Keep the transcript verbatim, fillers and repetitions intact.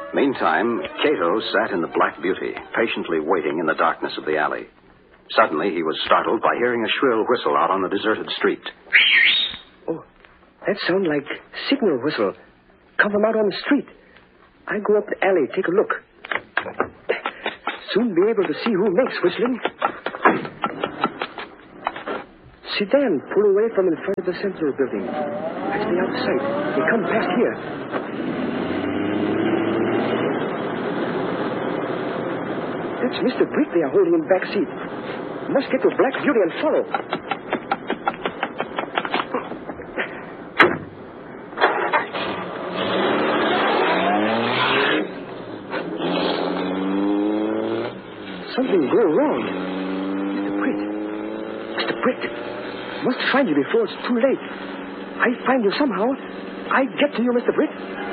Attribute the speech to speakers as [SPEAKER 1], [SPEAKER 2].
[SPEAKER 1] Meantime, Cato sat in the Black Beauty, patiently waiting in the darkness of the alley. Suddenly, he was startled by hearing a shrill whistle out on the deserted street.
[SPEAKER 2] Oh, that sounds like signal whistle. Come from out on the street. I go up the alley, take a look. Soon be able to see who makes whistling. Sedan pull away from in front of the Central building. That's the outside. They come past here. That's Mister Britt they are holding in back seat. Must get to Black Beauty and follow. Something go wrong. Mister Britt. Mister Britt. Must find you before it's too late. I find you somehow. I get to you, Mister Britt.